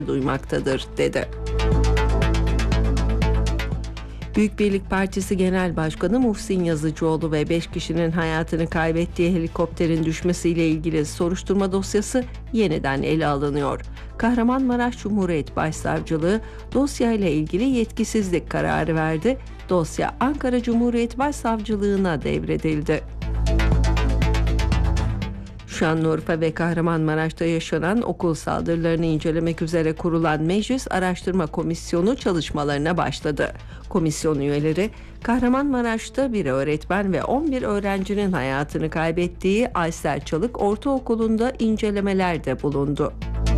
duymaktadır, dedi. Büyük Birlik Partisi Genel Başkanı Muhsin Yazıcıoğlu ve 5 kişinin hayatını kaybettiği helikopterin düşmesiyle ilgili soruşturma dosyası yeniden ele alınıyor. Kahramanmaraş Cumhuriyet Başsavcılığı dosyayla ilgili yetkisizlik kararı verdi. Dosya Ankara Cumhuriyet Başsavcılığına devredildi. Şanlıurfa ve Kahramanmaraş'ta yaşanan okul saldırılarını incelemek üzere kurulan Meclis Araştırma Komisyonu çalışmalarına başladı. Komisyon üyeleri, Kahramanmaraş'ta bir öğretmen ve 11 öğrencinin hayatını kaybettiği Aysel Çalık Ortaokulu'nda incelemelerde bulundu.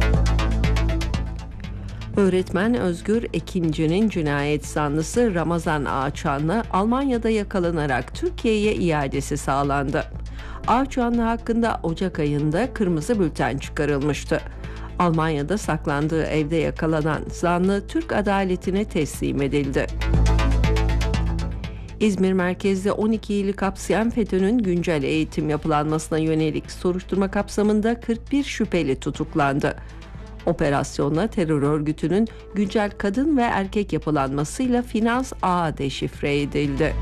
Öğretmen Özgür Ekinci'nin cinayet zanlısı Ramazan Ağaçanlı Almanya'da yakalanarak Türkiye'ye iadesi sağlandı. Ağaçanlı hakkında Ocak ayında kırmızı bülten çıkarılmıştı. Almanya'da saklandığı evde yakalanan zanlı Türk adaletine teslim edildi. İzmir merkezli 12 ili kapsayan FETÖ'nün güncel eğitim yapılanmasına yönelik soruşturma kapsamında 41 şüpheli tutuklandı. Operasyonla terör örgütünün güncel kadın ve erkek yapılanmasıyla finans ağı deşifre edildi.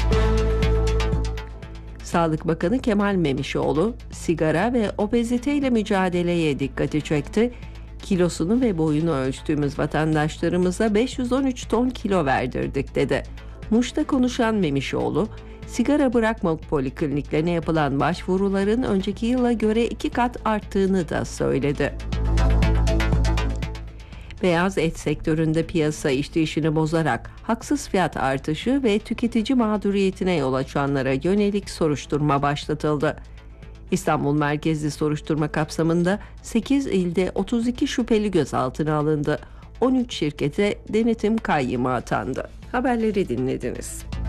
Sağlık Bakanı Kemal Memişoğlu, sigara ve obeziteyle mücadeleye dikkati çekti. Kilosunu ve boyunu ölçtüğümüz vatandaşlarımıza 513 ton kilo verdirdik, dedi. Muş'ta konuşan Memişoğlu, sigara bırakma polikliniklerine yapılan başvuruların önceki yıla göre 2 kat arttığını da söyledi. Beyaz et sektöründe piyasa işleyişini bozarak haksız fiyat artışı ve tüketici mağduriyetine yol açanlara yönelik soruşturma başlatıldı. İstanbul merkezli soruşturma kapsamında 8 ilde 32 şüpheli gözaltına alındı. 13 şirkete denetim kayyımı atandı. Haberleri dinlediniz.